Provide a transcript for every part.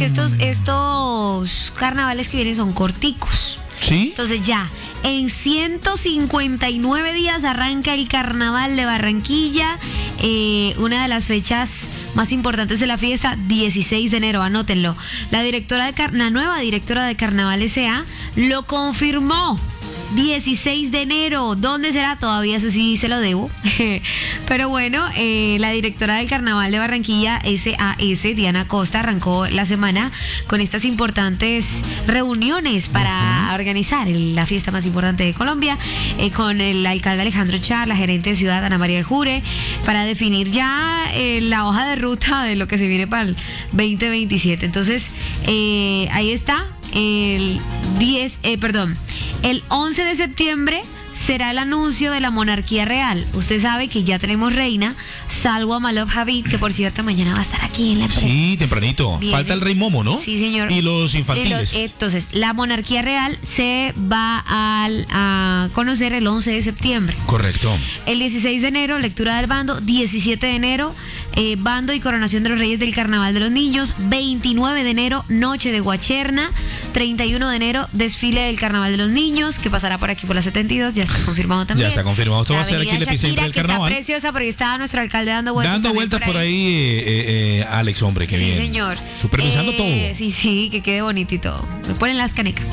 porque estos carnavales que vienen son corticos. ¿Sí? Entonces ya, en 159 días arranca el Carnaval de Barranquilla, una de las fechas más importantes de la fiesta, 16 de enero, anótenlo. La nueva directora de Carnaval S.A. lo confirmó. 16 de enero, ¿dónde será? Todavía eso sí se lo debo. Pero bueno, la directora del Carnaval de Barranquilla, SAS, Diana Costa, arrancó la semana con estas importantes reuniones para organizar la fiesta más importante de Colombia, con el alcalde Alejandro Char, la gerente de ciudad, Ana María Jure, para definir ya la hoja de ruta de lo que se viene para el 2027. Entonces, ahí está, el 11 de septiembre será el anuncio de la monarquía real. Usted sabe que ya tenemos reina, salvo a Malov Javid, que por cierto mañana va a estar aquí en la empresa. Sí, tempranito. Viene. Falta el rey Momo, ¿no? Sí, señor. Y los infantiles. Entonces, la monarquía real se va a conocer el 11 de septiembre. Correcto. El 16 de enero, lectura del bando. 17 de enero, bando y coronación de los reyes del Carnaval de los Niños. 29 de enero, noche de Guacherna. 31 de enero, desfile del Carnaval de los Niños, que pasará por aquí por la 72. Ya está confirmado también. Ya está confirmado. Esto va a ser aquí el epicentro del carnaval. Está preciosa porque estaba nuestro alcalde dando vueltas. Dando vueltas por ahí, Alex, hombre, qué bien. Sí, señor. Supervisando todo. Sí, que quede bonito y todo. Me ponen las canecas.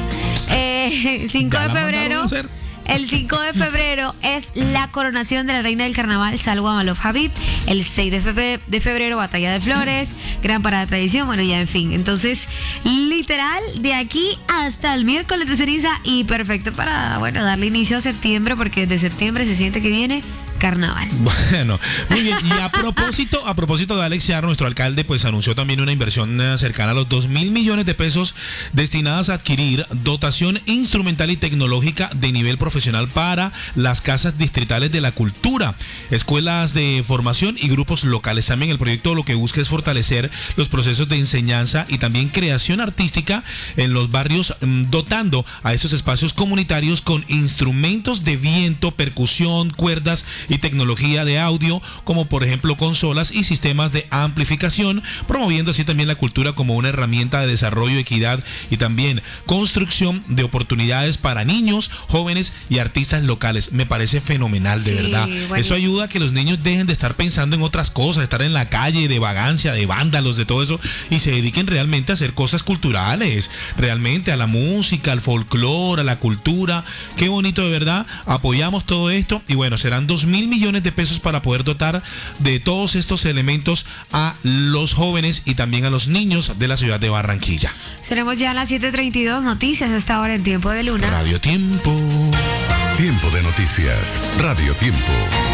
5 de febrero. El 5 de febrero es la coronación de la reina del carnaval, Salwa Malov Javid. El 6 de febrero, Batalla de Flores, gran parada de tradición, bueno, ya en fin. Entonces, literal, de aquí hasta el miércoles de ceniza y perfecto para, bueno, darle inicio a septiembre, porque desde septiembre se siente que viene carnaval. Bueno, muy bien. Y a propósito de Alex Char, nuestro alcalde, pues anunció también una inversión cercana a los 2.000 millones de pesos destinadas a adquirir dotación instrumental y tecnológica de nivel profesional para las casas distritales de la cultura, escuelas de formación y grupos locales. También el proyecto lo que busca es fortalecer los procesos de enseñanza y también creación artística en los barrios, dotando a esos espacios comunitarios con instrumentos de viento, percusión, cuerdas y tecnología de audio, como por ejemplo consolas y sistemas de amplificación, promoviendo así también la cultura como una herramienta de desarrollo, equidad y también construcción de oportunidades para niños, jóvenes y artistas locales. Me parece fenomenal, de verdad. Buenísimo. Eso ayuda a que los niños dejen de estar pensando en otras cosas, de estar en la calle, de vagancia, de vándalos, de todo eso, y se dediquen realmente a hacer cosas culturales, realmente a la música, al folclore, a la cultura. Qué bonito, de verdad. Apoyamos todo esto y bueno, serán 2.000 millones de pesos para poder dotar de todos estos elementos a los jóvenes y también a los niños de la ciudad de Barranquilla. Seremos ya a las 7:32, noticias hasta ahora en Tiempo de Luna. Radio Tiempo. Tiempo de noticias. Radio Tiempo.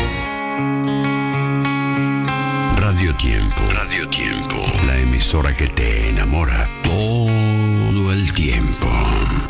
Radio Tiempo. Radio Tiempo. La emisora que te enamora todo el tiempo.